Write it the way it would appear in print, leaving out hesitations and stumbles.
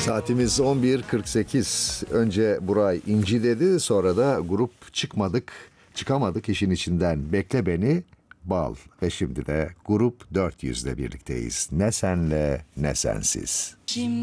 Saatimiz 11.48. Önce Buray İnci dedi, sonra da grup çıkamadık işin içinden. Bekle Beni, Bal. Ve şimdi de grup 400'le birlikteyiz. Ne senle ne sensiz. Şimdi